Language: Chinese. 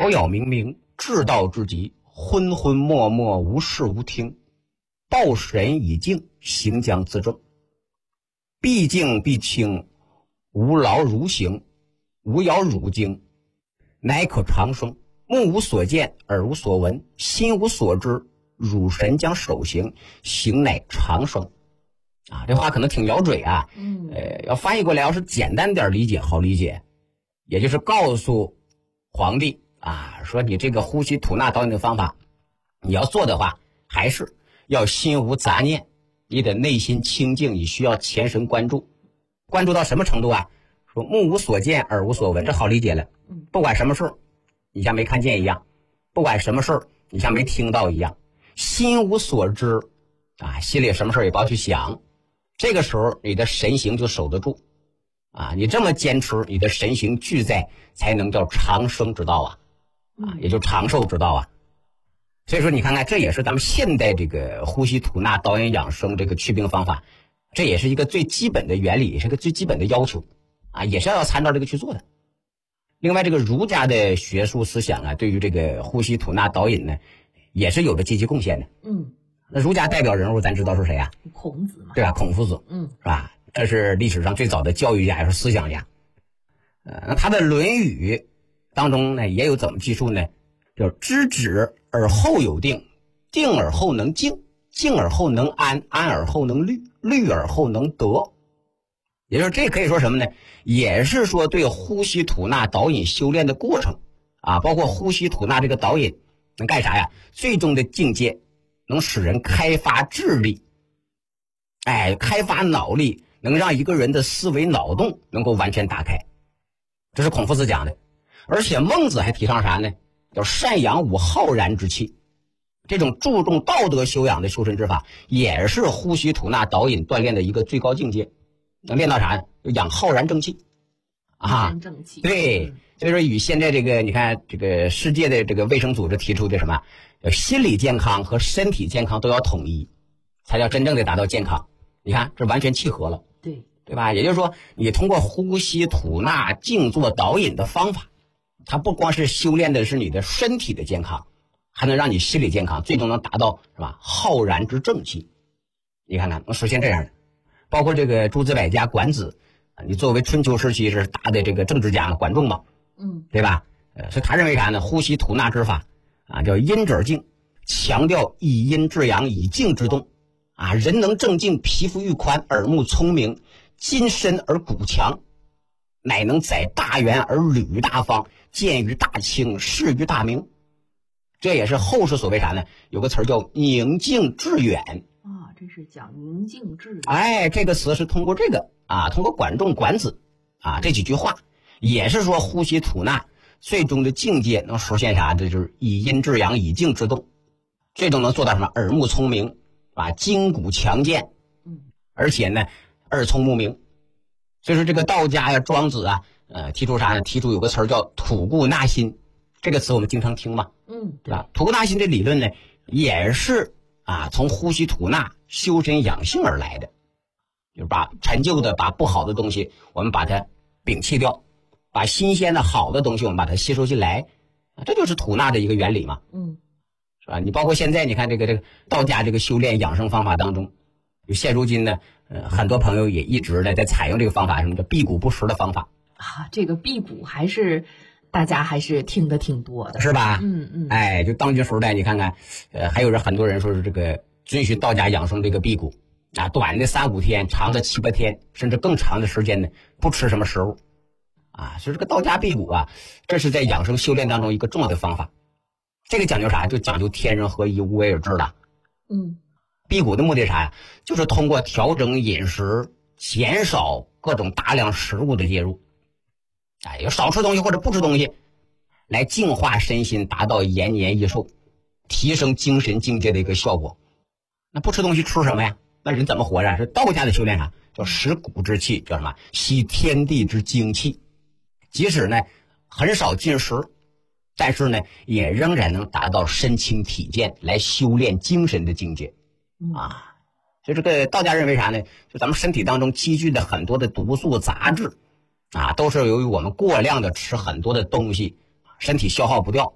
杳杳冥冥，至道至极，昏昏默默，无视无听，抱神以静，行将自正，必静必清，无劳如行，无扰汝经，乃可长生。目无所见，耳无所闻，心无所知，汝神将守行，行乃长生。啊，这话可能挺咬嘴啊。要翻译过来，要是简单点理解，好理解，也就是告诉皇帝啊，说你这个呼吸吐纳导引的方法，你要做的话，还是要心无杂念，你的内心清净，你需要全神关注，关注到什么程度啊？说目无所见，耳无所闻，这好理解了。不管什么事你像没看见一样，不管什么事你像没听到一样，心无所知啊，心里什么事也不要去想。这个时候你的神行就守得住啊，你这么坚持，你的神行俱在，才能叫长生之道啊，也就长寿之道啊。所以说你看看，这也是咱们现代这个呼吸吐纳导引养生这个祛病方法，这也是一个最基本的原理，也是个最基本的要求啊，也是要参照这个去做的。另外，这个儒家的学术思想啊，对于这个呼吸吐纳导引呢，也是有着积极贡献的。那儒家代表人物咱知道是谁啊？ 孔子嘛， 对吧？孔夫子，是吧？这是历史上最早的教育家，也是思想家。那他的《论语》当中呢，也有怎么记述呢？叫知止而后有定，定而后能静，静而后能安，安而后能虑，虑而后能得。也就是这可以说什么呢？也是说对呼吸吐纳导引修炼的过程啊，包括呼吸吐纳这个导引能干啥呀？最终的境界能使人开发智力，开发脑力，能让一个人的思维脑洞能够完全打开。这是孔夫子讲的。而且孟子还提倡啥呢？叫善养吾浩然之气。这种注重道德修养的修身之法，也是呼吸吐纳导引锻炼的一个最高境界。能练到啥呢？就养浩然正气啊！ 正气， 对，所以说与现在这个你看这个世界的这个卫生组织提出的什么，心理健康和身体健康都要统一，才叫真正的达到健康。你看这完全契合了，对吧？也就是说，你通过呼吸吐纳静坐导引的方法，它不光是修炼的是你的身体的健康，还能让你心理健康，最终能达到是吧？浩然之正气。你看看能实现这样的。包括这个诸子百家管子，你作为春秋时期是大的这个政治家嘛，管仲嘛，对吧？所以他认为啥呢？呼吸吐纳之法啊，叫阴者静，强调以阴制阳，以静制动啊。人能正静，皮肤愈宽，耳目聪明，筋深而骨强，乃能载大圆而履于大方，见于大清，视于大明。这也是后世所谓啥呢？有个词叫宁静致远。 这是讲宁静致远。 这个词是通过这个啊，通过管仲、管子啊这几句话，也是说呼吸吐纳最终的境界能实现啥？这就是以阴制阳，以静制动，最终能做到什么？耳目聪明啊，筋骨强健，而且呢耳聪目明。所以说这个道家呀、庄子啊，提出啥呢？提出有个词叫吐故纳新，这个词我们经常听嘛，对吧？吐故纳新这理论呢，也是从呼吸吐纳修身养性而来的，就是把陈旧的、把不好的东西我们把它摒弃掉，把新鲜的好的东西我们把它吸收进来，这就是吐纳的一个原理嘛，是吧？你包括现在你看这个道家这个修炼养生方法当中，就现如今呢，很多朋友也一直在采用这个方法，什么叫辟谷不食的方法啊？这个辟谷大家还是听得挺多的， 是吧？就当今时代，你看看，还有很多人说是这个遵循道家养生这个辟谷啊，短的3-5天，长的7-8天，甚至更长的时间呢，不吃什么食物啊。所以这个道家辟谷啊，这是在养生修炼当中一个重要的方法。这个讲究啥？就讲究天人合一，无为而治的。辟谷的目的啥呀？就是通过调整饮食，减少各种大量食物的介入。有少吃东西或者不吃东西，来净化身心，达到延年益寿，提升精神境界的一个效果。那不吃东西吃什么呀？那人怎么活着？是道家的修炼啥？叫食谷之气，叫什么？吸天地之精气。即使呢很少进食，但是呢也仍然能达到身轻体健，来修炼精神的境界所以这个道家认为啥呢？就咱们身体当中积聚的很多的毒素杂质都是由于我们过量的吃很多的东西，身体消耗不掉，